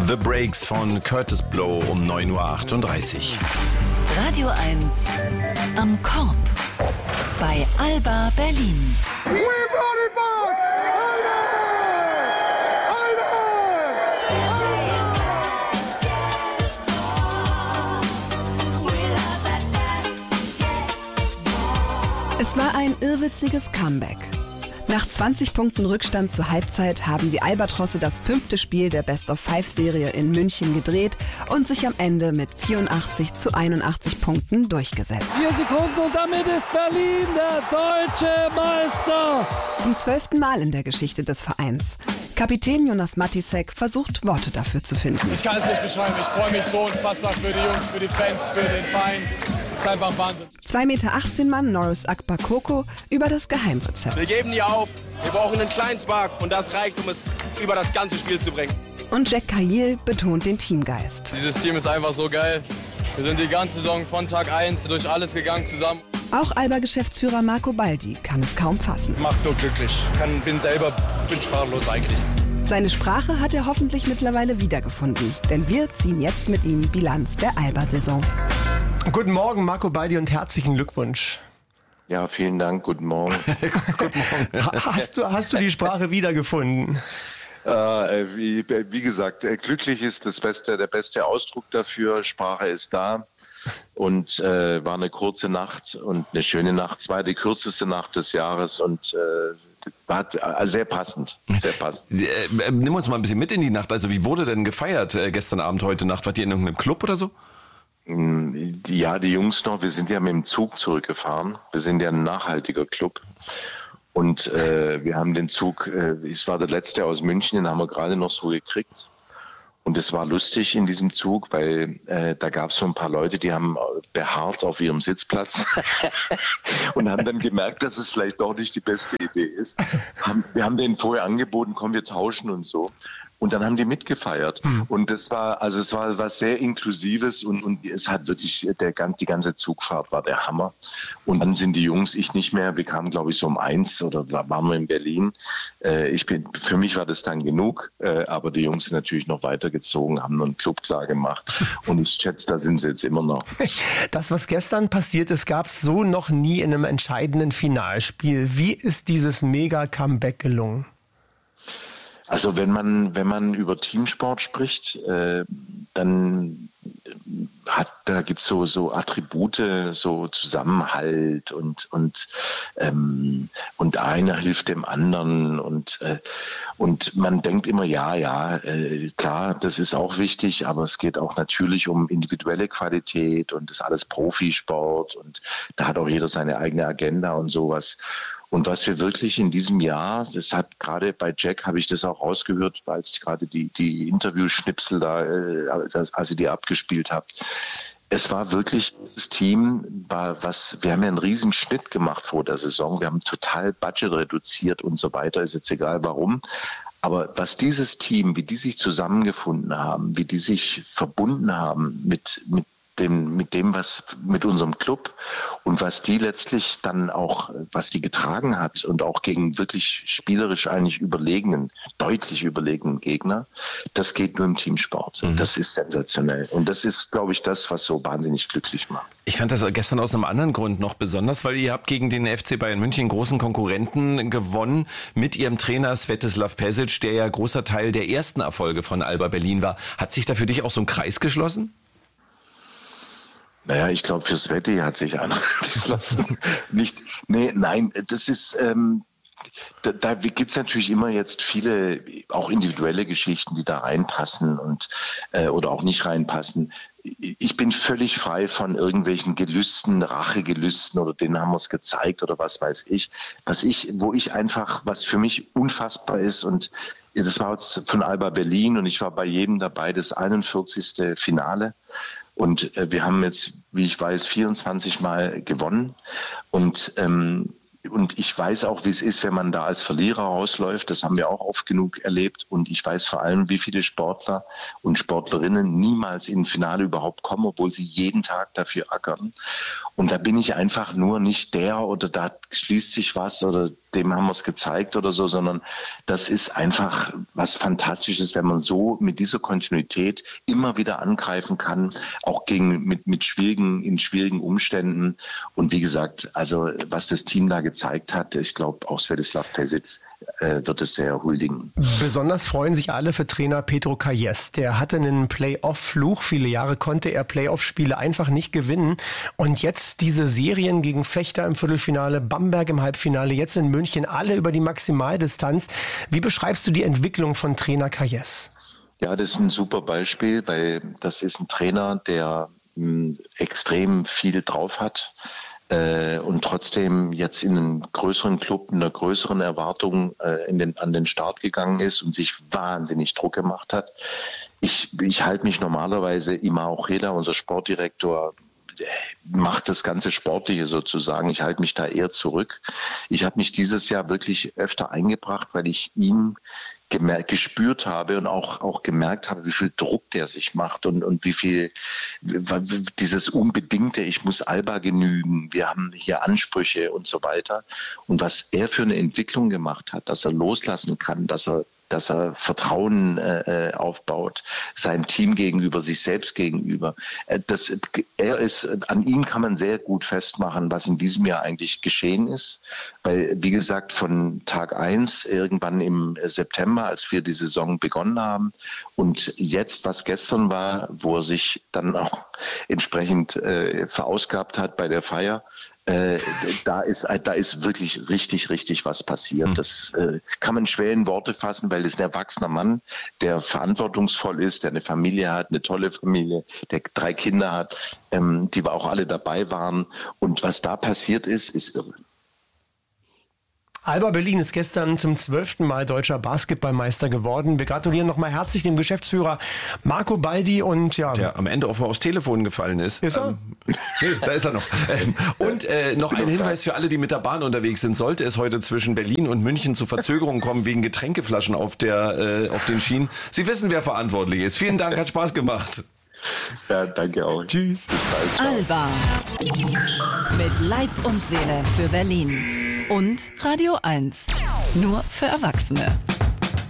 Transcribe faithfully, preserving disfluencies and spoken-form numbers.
The Breaks von Curtis Blow um neun Uhr achtunddreißig. Radio eins am Korb bei Alba Berlin. We brought it back! Es war ein irrwitziges Comeback. Nach zwanzig Punkten Rückstand zur Halbzeit haben die Albatrosse das fünfte Spiel der Best-of-Five-Serie in München gedreht und sich am Ende mit vierundachtzig zu einundachtzig Punkten durchgesetzt. Vier Sekunden und damit ist Berlin der deutsche Meister. Zum zwölften Mal in der Geschichte des Vereins. Kapitän Jonas Matisek versucht, Worte dafür zu finden. Ich kann es nicht beschreiben. Ich freue mich so unfassbar für die Jungs, für die Fans, für den Verein. Das ist einfach Wahnsinn. zwei Meter achtzehn Mann Norris Akbakoko über das Geheimrezept. Wir geben nie auf. Wir brauchen einen kleinen Spark und das reicht, um es über das ganze Spiel zu bringen. Und Jack Kayil betont den Teamgeist. Dieses Team ist einfach so geil. Wir sind die ganze Saison von Tag eins durch alles gegangen zusammen. Auch Alba-Geschäftsführer Marco Baldi kann es kaum fassen. Macht nur glücklich. Kann, bin selber, bin sprachlos eigentlich. Seine Sprache hat er hoffentlich mittlerweile wiedergefunden. Denn wir ziehen jetzt mit ihm Bilanz der Alba-Saison. Guten Morgen, Marco Baldi, und herzlichen Glückwunsch. Ja, vielen Dank. Guten Morgen. Guten Morgen. Hast du, hast du die Sprache wiedergefunden? Äh, wie, wie gesagt, glücklich ist das beste, der beste Ausdruck dafür. Sprache ist da. Und äh, war eine kurze Nacht und eine schöne Nacht. Es war die kürzeste Nacht des Jahres und äh, war äh, sehr passend. Sehr passend. Äh, nimm uns mal ein bisschen mit in die Nacht. Also wie wurde denn gefeiert äh, gestern Abend, heute Nacht? Wart ihr in irgendeinem Club oder so? Ja, die Jungs noch. Wir sind ja mit dem Zug zurückgefahren. Wir sind ja ein nachhaltiger Club. Und äh, wir haben den Zug, äh, es war der letzte aus München, den haben wir gerade noch so gekriegt. Und es war lustig in diesem Zug, weil äh, da gab es so ein paar Leute, die haben beharrt auf ihrem Sitzplatz und haben dann gemerkt, dass es vielleicht doch nicht die beste Idee ist. Haben, wir haben denen vorher angeboten, komm, wir tauschen und so. Und dann haben die mitgefeiert. Mhm. Und das war, also es war was sehr Inklusives und, und es hat wirklich, der, die ganze Zugfahrt war der Hammer. Und dann sind die Jungs, ich nicht mehr, wir kamen glaube ich so um eins oder da waren wir in Berlin. Äh, ich bin, für mich war das dann genug, äh, aber die Jungs sind natürlich noch weitergezogen, haben einen Club klar gemacht. Und ich schätze, da sind sie jetzt immer noch. Das, was gestern passiert ist, gab es so noch nie in einem entscheidenden Finalspiel. Wie ist dieses Mega-Comeback gelungen? Also wenn man wenn man über Teamsport spricht, äh, dann hat da gibt's so so Attribute, so Zusammenhalt und und ähm, und einer hilft dem anderen und äh, und man denkt immer ja ja äh, klar, das ist auch wichtig, aber es geht auch natürlich um individuelle Qualität und das ist alles Profisport und da hat auch jeder seine eigene Agenda und sowas. Und was wir wirklich in diesem Jahr, das hat gerade bei Jack, habe ich das auch rausgehört, als ich gerade die, die Interviewschnipsel da, als, als ich die abgespielt habe. Es war wirklich, das Team war was, wir haben ja einen riesen Schnitt gemacht vor der Saison. Wir haben total Budget reduziert und so weiter, ist jetzt egal warum. Aber was dieses Team, wie die sich zusammengefunden haben, wie die sich verbunden haben mit, mit Dem, mit dem, was mit unserem Club und was die letztlich dann auch, was die getragen hat und auch gegen wirklich spielerisch eigentlich überlegenen, deutlich überlegenen Gegner, das geht nur im Teamsport. Mhm. Das ist sensationell. Und das ist, glaube ich, das, was so wahnsinnig glücklich macht. Ich fand das gestern aus einem anderen Grund noch besonders, weil ihr habt gegen den F C Bayern München einen großen Konkurrenten gewonnen mit ihrem Trainer Svetislav Pesic, der ja großer Teil der ersten Erfolge von Alba Berlin war. Hat sich da für dich auch so ein Kreis geschlossen? Naja, ich glaube, für Sveti hat sich einer geschlossen. Nicht, nee, nein, das ist, ähm, da, da gibt es natürlich immer jetzt viele, auch individuelle Geschichten, die da reinpassen und äh, oder auch nicht reinpassen. Ich bin völlig frei von irgendwelchen Gelüsten, Rachegelüsten oder denen haben wir es gezeigt oder was weiß ich. Was ich, wo ich einfach, was für mich unfassbar ist und das war jetzt von Alba Berlin und ich war bei jedem dabei, das einundvierzigste Finale. Und äh, wir haben jetzt, wie ich weiß, vierundzwanzig Mal gewonnen. Und, ähm, und ich weiß auch, wie es ist, wenn man da als Verlierer rausläuft. Das haben wir auch oft genug erlebt. Und ich weiß vor allem, wie viele Sportler und Sportlerinnen niemals in ein Finale überhaupt kommen, obwohl sie jeden Tag dafür ackern. Und da bin ich einfach nur nicht der oder da schließt sich was oder dem haben wir es gezeigt oder so, sondern das ist einfach was Fantastisches, wenn man so mit dieser Kontinuität immer wieder angreifen kann, auch gegen, mit, mit schwierigen, in schwierigen Umständen. Und wie gesagt, also was das Team da gezeigt hat, ich glaube, auch Svetislav Pešić äh, wird es sehr huldigen. Besonders freuen sich alle für Trainer Petro Kayes. Der hatte einen Playoff-Fluch. Viele Jahre konnte er Playoff-Spiele einfach nicht gewinnen. Und jetzt diese Serien gegen Fechter im Viertelfinale, Bamberg im Halbfinale, jetzt in München, alle über die Maximaldistanz. Wie beschreibst du die Entwicklung von Trainer Kayes? Ja, das ist ein super Beispiel, weil das ist ein Trainer, der mh, extrem viel drauf hat. Äh, und trotzdem jetzt in einen größeren Club, in einer größeren Erwartung äh, in den, an den Start gegangen ist und sich wahnsinnig Druck gemacht hat. Ich, ich halte mich normalerweise, Ima Ocheda, unser Sportdirektor, macht das ganze Sportliche sozusagen. Ich halte mich da eher zurück. Ich habe mich dieses Jahr wirklich öfter eingebracht, weil ich ihn gemerkt, gespürt habe und auch, auch gemerkt habe, wie viel Druck der sich macht und, und wie viel dieses Unbedingte, ich muss Alba genügen, wir haben hier Ansprüche und so weiter. Und was er für eine Entwicklung gemacht hat, dass er loslassen kann, dass er dass er Vertrauen äh, aufbaut, seinem Team gegenüber, sich selbst gegenüber. Äh, das, er ist, an ihm kann man sehr gut festmachen, was in diesem Jahr eigentlich geschehen ist. Weil, wie gesagt, von Tag eins, irgendwann im September, als wir die Saison begonnen haben, und jetzt, was gestern war, wo er sich dann auch entsprechend äh, verausgabt hat bei der Feier, Äh, da ist, da ist wirklich richtig, richtig was passiert. Das äh, kann man schwer in Worte fassen, weil es ein erwachsener Mann, der verantwortungsvoll ist, der eine Familie hat, eine tolle Familie, der drei Kinder hat, ähm, die auch alle dabei waren. Und was da passiert ist, ist irre. Alba Berlin ist gestern zum zwölften Mal deutscher Basketballmeister geworden. Wir gratulieren nochmal herzlich dem Geschäftsführer Marco Baldi und ja. Der am Ende offenbar aufs Telefon gefallen ist. Ist er? Ähm, nee, da ist er noch. Ähm, und äh, noch ein Hinweis für alle, die mit der Bahn unterwegs sind. Sollte es heute zwischen Berlin und München zu Verzögerungen kommen wegen Getränkeflaschen auf, der, äh, auf den Schienen, Sie wissen, wer verantwortlich ist. Vielen Dank, hat Spaß gemacht. Ja, danke auch. Tschüss. Bis bald. Alba. Mit Leib und Seele für Berlin. Und Radio eins. Nur für Erwachsene.